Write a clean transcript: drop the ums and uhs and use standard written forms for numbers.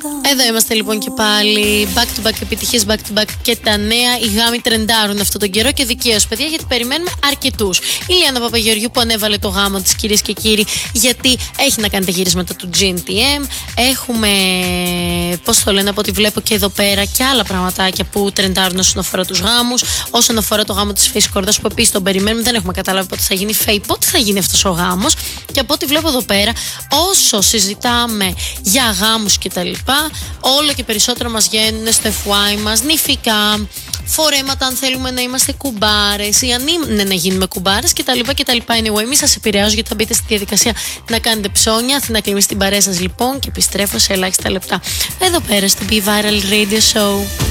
Εδώ είμαστε λοιπόν και πάλι. Back to back επιτυχίες, back to back και τα νέα. Οι γάμοι τρεντάρουν αυτόν τον καιρό και δικαίως, παιδιά, γιατί περιμένουμε αρκετούς. Η Λιάννα Παπαγεωργιού που ανέβαλε το γάμο της, κυρίες και κύριοι, γιατί έχει να κάνει τα γυρίσματα του GNTM. Έχουμε, πώς το λένε, από ό,τι βλέπω και εδώ πέρα, και άλλα πραγματάκια που τρεντάρουν όσον αφορά τους γάμους. Όσον αφορά το γάμο της Face Κορδάς, που επίσης τον περιμένουμε, δεν έχουμε καταλάβει πότε θα γίνει. Face, πότε θα γίνει αυτός ο γάμος. Και από ό,τι βλέπω εδώ πέρα, όσο συζητάμε για γάμους κτλ., όλο και περισσότερο μας βγαίνουν στο FY μας νηφικά, φορέματα αν θέλουμε να είμαστε κουμπάρες ή αν είναι να γίνουμε κουμπάρες κτλ. Anyway, μη σας επηρεάζω γιατί θα μπείτε στη διαδικασία να κάνετε ψώνια. Αθηνά Κλίμη στην παρέα σας λοιπόν και επιστρέφω σε ελάχιστα λεπτά εδώ πέρα στο Be Viral Radio Show.